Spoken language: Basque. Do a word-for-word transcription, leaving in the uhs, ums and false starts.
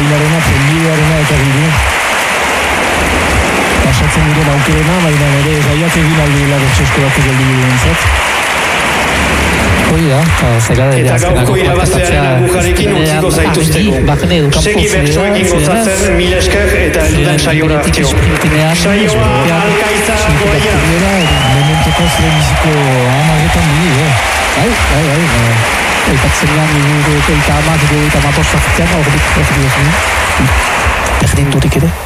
Behinarena, trenbidearena eta gire. Pasatzen diren aukerena, baina ere gaiak egin aldeela bertxosko batzuk geldi girentzat. Hoi da, eta gauko irabaztearen agujarekin utziko zaituzteko. Segi bertsoekin gozatzen, mil esker eta eldudan saiora artio. Saioa alkaizar goia. Mementoko zure biziko amaretan diri, eh? Bai, bai, bai. Elpatzen lan, eta amak, eta amapostak zitzen, hori dik, hori dik, hori dik, hori dik,